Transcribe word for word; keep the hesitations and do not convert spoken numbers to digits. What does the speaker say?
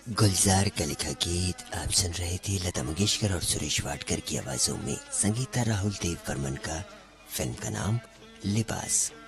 गुलजार का लिखा गीत आप सुन रहे थे लता मंगेशकर और सुरेश वाडकर की आवाजों में। संगीता राहुल देव बर्मन का। फिल्म का नाम लिबास।